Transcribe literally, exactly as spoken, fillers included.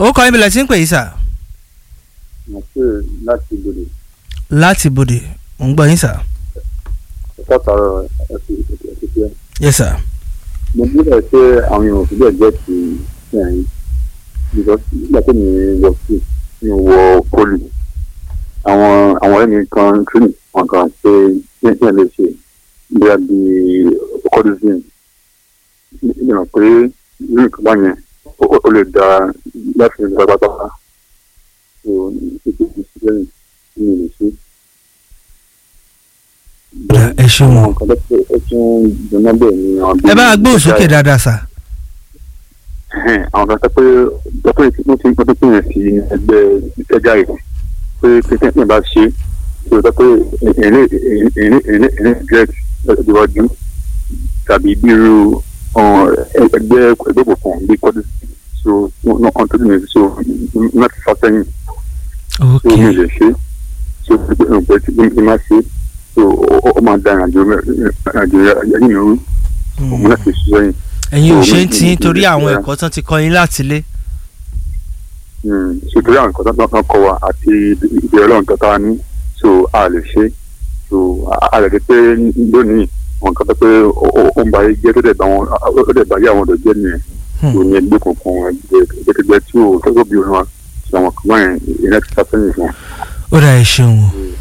ó kọ́ ibìlẹ̀ tí ń pè yí sà. mo pè láti ibodè. láti ibodè mo ń gbọ́ yín sà. ẹ̀ka tààrọ̀ ẹ̀sìn ìpínlẹ̀. yes sir. mo nílò pé àwọn èèyàn òfin bẹ́ẹ̀ jẹ́ ti ẹ̀yìn nígbà tí mi lọ sí mi wọ poli àwọn àwọn ọ̀rẹ́ mi kan tún wọn kan pé ní ẹ̀ lè ṣe bí a bí ọkọ̀dúnṣin ìgbìmọ̀ pé irú nǹkan bá yẹn ó lè da láti ṣe ìgbà pátápátá tó ìpè ìṣẹ́yìn ní ìlú sí. ẹ ṣeun. àwọn kan lọ́pọ̀ ẹ tún dùnà bẹ́ẹ̀ ni àwọn bí. ẹ bá gbóhùn sókè dáadáa sà. àwọn kan sọ pé dọ́pọ̀ ìtìkún tí wọ́n ti pín yẹn sí ẹgbẹ́ ẹja rẹ̀ pé pínpín bá ṣe tó sọ pé èrè èrè èrè èrè gẹ́ẹ̀tì lọ́sọ̀dọ̀wájú tàbí bírú ẹgbẹ́ ẹgbẹ́ òkùnkùn bí kọ́dù so wọ́n tó dùn so láti fà sẹ́yìn so mi lè ṣe so ìgbẹ́ tí bí má ṣe so ó máa da Nàìjíríà yẹn rú òun láti ṣe sẹ́yìn. ẹ̀yin ò ṣe ń tí torí àwọn ẹ̀kọ́ tán ti kọ́ yín láti lé. so torí àwọn ẹ̀kọ́ tán kọ́ wa àti ìbẹ̀rẹ̀ ọlọ́run tó tá a ní so a lè ṣe so a lè rí pé lónìí wọn kàn tó pé ó ń ba ayé jẹ́ tó dẹ̀ bá wọn ó dẹ̀ bá ayé àwọn ọ̀dọ́ jẹ́ nìyẹn tó ní ẹgbẹ́ kankan ẹgbẹ́ tí ó tó bí wọn àwọn kan báyẹn ìrẹsì sáfẹ́yìn fún wọn. ó dà ẹ ṣeun o.